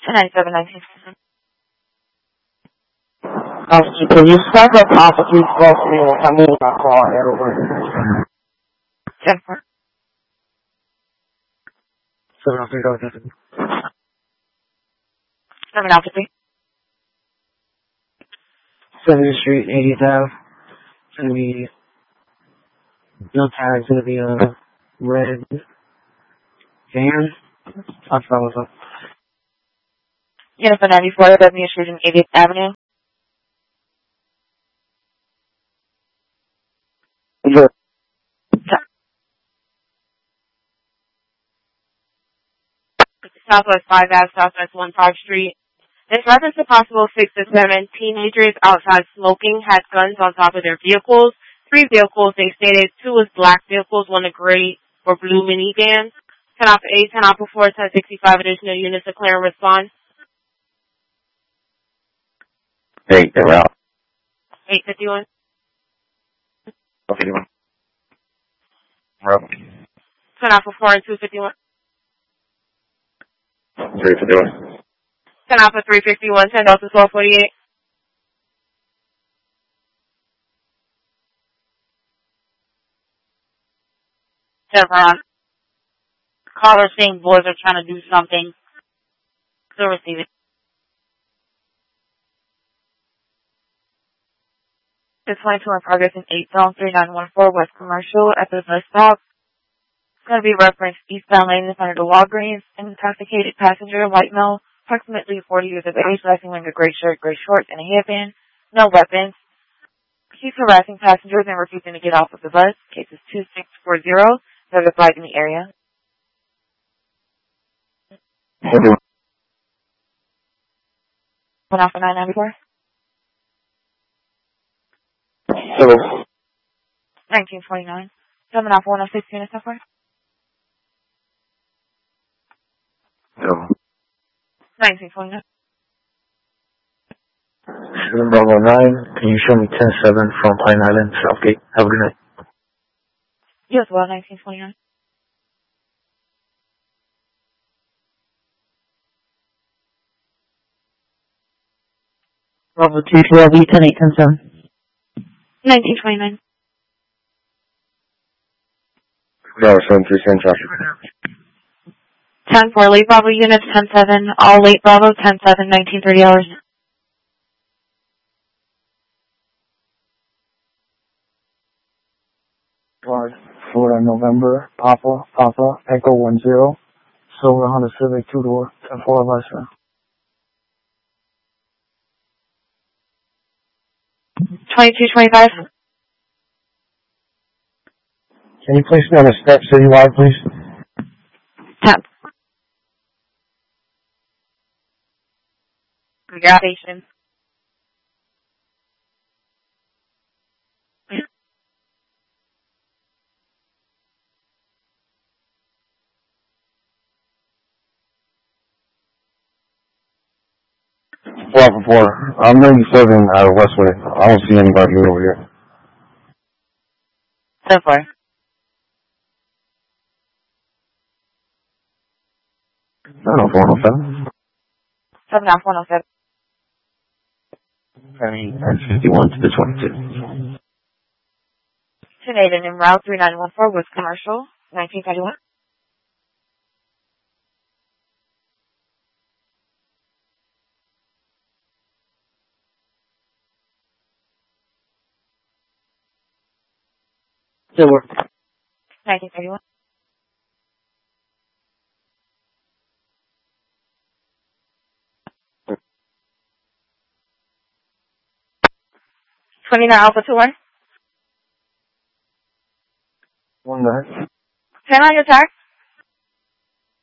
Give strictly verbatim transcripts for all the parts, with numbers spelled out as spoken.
ten ninety-seven nineteen. Um, can you start the Papa three twelve for me and tell me my call everywhere? ten four. seven oh three, seven Alpha three. seventy Street, eightieth Avenue. It's gonna be, no tag's gonna be a red van. That's what I was up. Jennifer ninety-four, Beverly Street and eightieth Avenue. Good. Southwest five Ave, Southwest one five Street. This reference to possible six to seven teenagers outside smoking had guns on top of their vehicles. Three vehicles, they stated, two was black vehicles, one a gray or blue minivan. ten Alpha eight, ten Alpha four, ten sixty-five additional units declare and respond. eight, they're out. eight fifty-one. fifty-one. Road. ten Alpha four and two fifty-one. three fifty-one. ten Alpha three fifty-one, ten Delta twelve forty-eight. Chevron. Caller saying boys are trying to do something. Still receive it. It's twenty-two in progress in eight zone three nine one four West Commercial at the bus stop. It's going to be referenced eastbound lane in front of the Walgreens. An intoxicated passenger, white male, approximately forty years of age, dressing in a gray shirt, gray shorts, and a headband. No weapons. He's harassing passengers and refusing to get off of the bus. Case is two six four zero. There's a flag in the area. One off of nine ninety-four. Hello. nineteen twenty-nine. Seven off one oh six units so far. Hello. nineteen twenty-nine. seven Bravo nine, can you show me ten seven from Pine Island, Southgate? Have a good night. You as well, nineteen twenty-nine. Bravo two twelve E, ten eight ten seven. nineteen twenty-nine. Bravo seven three seven traffic. ten four late Bravo units, ten seven. All late Bravo, ten seven, nineteen thirty hours. Guard, Florida, November, Papa, Papa, Echo one zero, Silver Honda Civic two door, ten four of us, sir. twenty-two twenty-five. Can you place me on the step citywide, please? ten. Gas station. Four for four. I'm ninety-seven out of Westway. I don't see anybody over here. So far. I don't know, four oh seven. seven off one oh seven. I mean, that's fifty-one to the twenty-two. ten eight and en route three nine one four West Commercial, nineteen thirty-one. Still work. nineteen thirty-one. twenty-nine Alpha two one. One there. ten on your tax.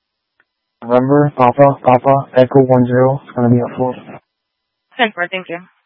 November, Papa, Papa, Echo one zero. It's gonna be a floor. ten four, thank you.